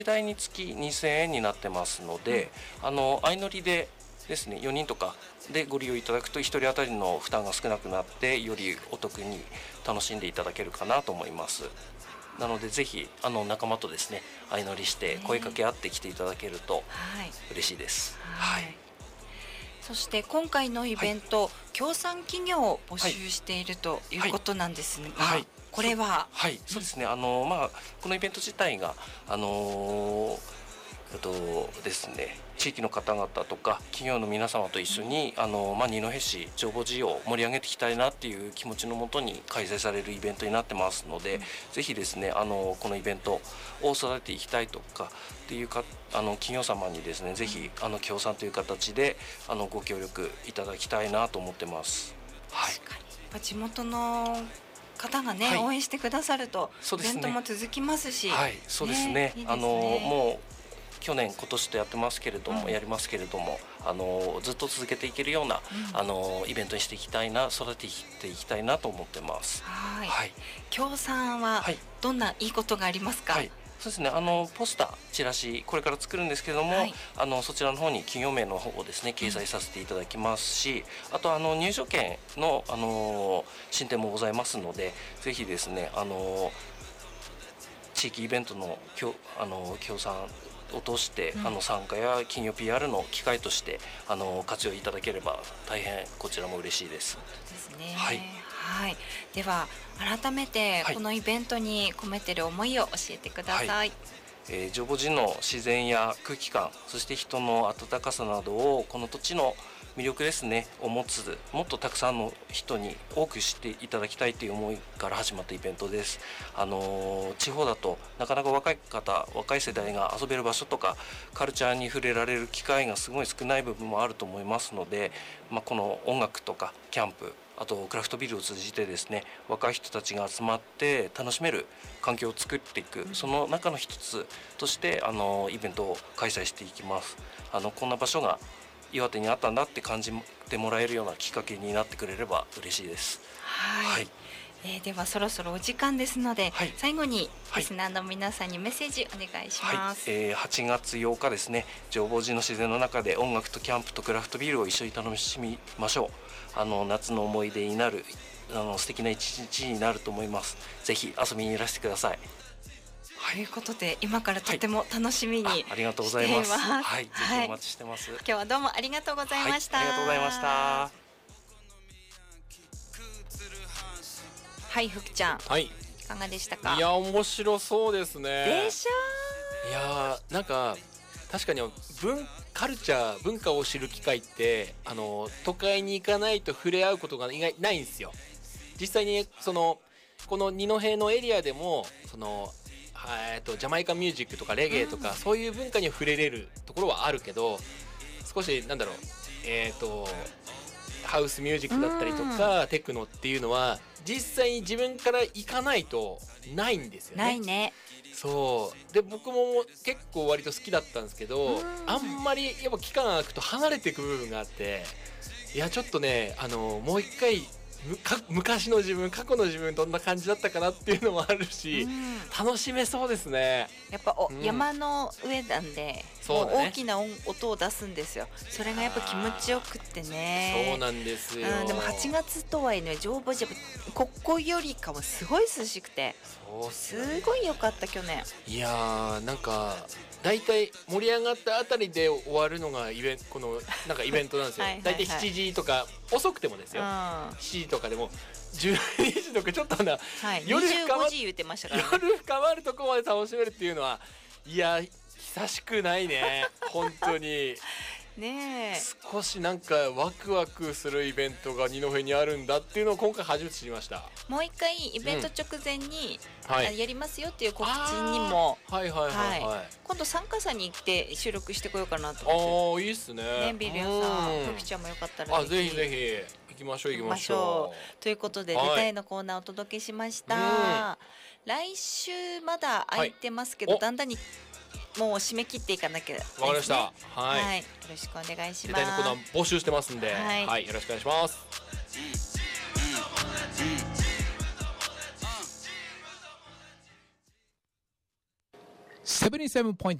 台につき2000円になってますので、相乗りでですね、4人とかでご利用いただくと1人当たりの負担が少なくなって、よりお得に楽しんでいただけるかなと思います。なのでぜひ仲間とですね、相乗りして声かけ合って来ていただけると嬉しいです。 そして今回のイベント、協賛企業を募集しているということなんですが、これはそうですね、このイベント自体がですね、地域の方々とか企業の皆様と一緒に二戸市浄法寺を盛り上げていきたいなっていう気持ちのもとに開催されるイベントになってますので、ぜひですねこのイベントを育てていきたいとかっていう企業様にですね、ぜひ協賛という形でご協力いただきたいなと思ってます。 確かに地元の方がね、応援してくださるとイベントも続きますし、 そうですね、もう去年今年とやってますけれども、やりますけれども、ずっと続けていけるような、イベントにしていきたいな、育てていきたいなと思ってます。 協賛はどんないいことがありますか？ そうですね、ポスター、チラシこれから作るんですけれども、そちらの方に企業名の方をですね掲載させていただきますし、あと入場券の進展もございますので、ぜひですね地域イベントの協賛を通して、参加や企業 PR の機会として活用いただければ大変こちらも嬉しいです。 では改めてこのイベントに込めている思いを教えてください。 浄法寺の自然や空気感、そして人の温かさなどを、この土地の魅力ですねを持つ、もっとたくさんの人に多く知っていただきたいという思いから始まったイベントです。地方だとなかなか若い世代が遊べる場所とかカルチャーに触れられる機会がすごい少ない部分もあると思いますので、この音楽とかキャンプ、あとクラフトビールを通じてですね、若い人たちが集まって楽しめる環境を作っていく、その中の一つとしてイベントを開催していきます。こんな場所が岩手にあったんだって感じてもらえるようなきっかけになってくれれば嬉しいです。 ではそろそろお時間ですので、最後にリスナーの皆さんにメッセージお願いします。 8月8日ですね、浄法寺の自然の中で音楽とキャンプとクラフトビールを一緒に楽しみましょう。夏の思い出になる素敵な一日になると思います。ぜひ遊びにいらしてください。 ということで今からとても楽しみにしています。 ありがとうございます。ぜひお待ちしてます。 今日はどうもありがとうございました。 ありがとうございました。 福ちゃん、いかがでしたか？ いや面白そうですね。 でしょ？ いやなんか確かにカルチャー文化を知る機会って都会に行かないと触れ合うことがないんですよ。実際にこの二戸のエリアでもジャマイカミュージックとかレゲエとか、そういう文化に触れれるところはあるけど、少しハウスミュージックだったりとか、テクノっていうのは実際に自分から行かないとないんですよね。 ないね。 そうで僕も結構割と好きだったんですけど、あんまりやっぱ期間が空くと離れていく部分があって、いやちょっとねもう一回昔の自分、過去の自分どんな感じだったかなっていうのもあるし、楽しめそうですね。 やっぱ山の上なんで、大きな音を出すんですよ。それがやっぱ気持ちよくってね。 そうなんですよ。 でも8月とはいえね、浄法寺ここよりかはすごい涼しくて、すごい良かった去年。 いやなんかだいたい盛り上がったあたりで終わるのがこのなんかイベントなんですよ。だいたい7時とか遅くてもですよ。7時とかでも12時とかちょっと夜25時言ってましたから、 夜深まるとこまで楽しめるっていうのは、いや久しくないね本当に。 ね少しなんかワクワクするイベントが二戸にあるんだっていうのを今回初めて知りました。 もう一回イベント直前に、やりますよっていう告知にも今度参加者に行って収録してこようかなと思って。 いいっすね。 ビリヤさん、福ちゃんもよかったらぜひぜひ行きましょう。 ということで、出たいのコーナーをお届けしました。来週まだ空いてますけど、だんだんにもう締め切っていかなきゃですね。 わかりました。 よろしくお願いします。 出たいのコーナー募集してますんで、よろしくお願いします。 77.9